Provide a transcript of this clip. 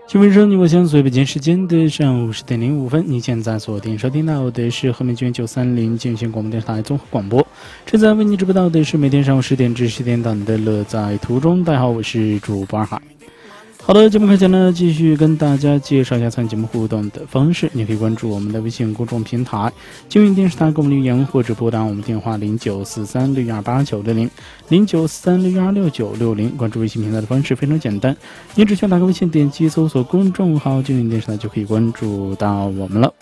新闻声，你我相随北京时间的上午10:05，你现在锁定收听到的是和美军930进行广播电视台综合广播，正在为你直播到的是每天上午10点至10点档的乐在途中。大家好，我是主播二海。好的，节目开始呢，继续跟大家介绍一下参与节目互动的方式。你可以关注我们的微信公众平台金运电视台，给我们留言或者拨打我们电话0943618960，0943616960。关注微信平台的方式非常简单，你只需要打开微信，点击搜索公众号金运电视台就可以关注到我们了。